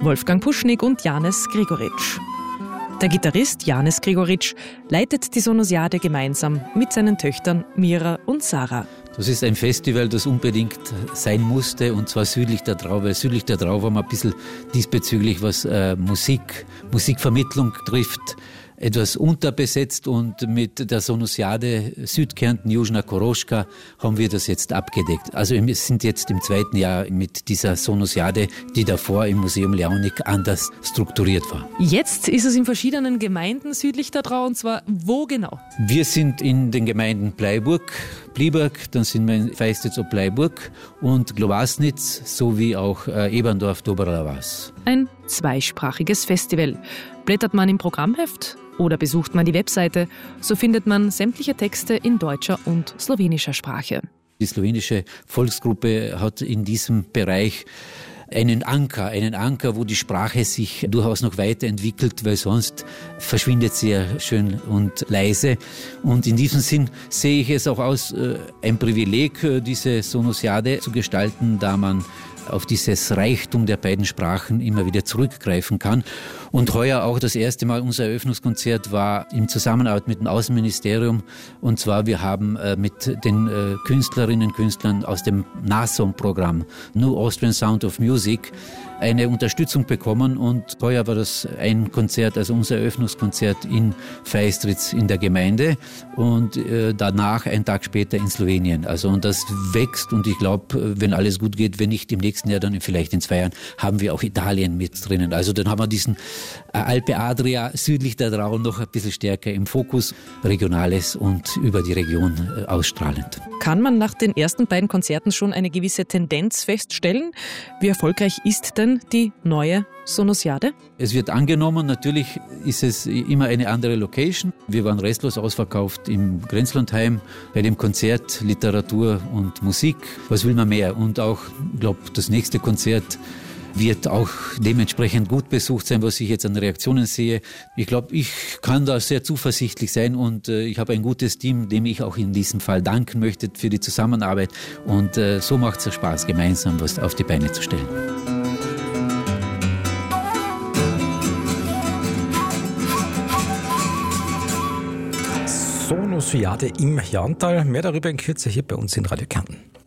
Wolfgang Puschnig und Janez Gregoritsch. Der Gitarrist Janez Gregoritsch leitet die Sonosiade gemeinsam mit seinen Töchtern Mira und Sarah. Das ist ein Festival, das unbedingt sein musste, und zwar südlich der Drau, weil südlich der Drau war man ein bisschen diesbezüglich, was Musikvermittlung trifft, etwas unterbesetzt, und mit der Sonosiade Südkärnten, Južna Koroška, haben wir das jetzt abgedeckt. Also wir sind jetzt im 2. Jahr mit dieser Sonosiade, die davor im Museum Leonik anders strukturiert war. Jetzt ist es in verschiedenen Gemeinden südlich der Drau, und zwar wo genau? Wir sind in den Gemeinden Bleiburg, dann sind wir in Feistitz ob Bleiburg und Glowasnitz sowie auch Eberndorf, Dobrala Vas. Ein zweisprachiges Festival. Blättert man im Programmheft oder besucht man die Webseite, so findet man sämtliche Texte in deutscher und slowenischer Sprache. Die slowenische Volksgruppe hat in diesem Bereich einen Anker, wo die Sprache sich durchaus noch weiterentwickelt, weil sonst verschwindet sie ja schön und leise. Und in diesem Sinn sehe ich es auch als ein Privileg, diese Sonosiade zu gestalten, da man auf dieses Reichtum der beiden Sprachen immer wieder zurückgreifen kann. Und heuer auch das erste Mal unser Eröffnungskonzert war in Zusammenarbeit mit dem Außenministerium. Und zwar, wir haben mit den Künstlerinnen und Künstlern aus dem NASOM-Programm, New Austrian Sound of Music, eine Unterstützung bekommen. Und heuer war das ein Konzert, also unser Eröffnungskonzert in Feistritz in der Gemeinde und danach einen Tag später in Slowenien. Also, und das wächst, und ich glaube, wenn alles gut geht, wenn nicht im nächsten Jahr, dann vielleicht in 2 Jahren, haben wir auch Italien mit drinnen. Also dann haben wir diesen Alpe Adria südlich der Drau noch ein bisschen stärker im Fokus, Regionales und über die Region ausstrahlend. Kann man nach den ersten beiden Konzerten schon eine gewisse Tendenz feststellen? Wie erfolgreich ist denn die neue Sonosiade? Es wird angenommen, natürlich ist es immer eine andere Location. Wir waren restlos ausverkauft im Grenzlandheim bei dem Konzert Literatur und Musik. Was will man mehr? Und auch, ich glaube, das nächste Konzert wird auch dementsprechend gut besucht sein, was ich jetzt an Reaktionen sehe. Ich glaube, ich kann da sehr zuversichtlich sein, und ich habe ein gutes Team, dem ich auch in diesem Fall danken möchte für die Zusammenarbeit. Und so macht es Spaß, gemeinsam was auf die Beine zu stellen. Sonosiade im Jahntal. Mehr darüber in Kürze hier bei uns in Radio Kärnten.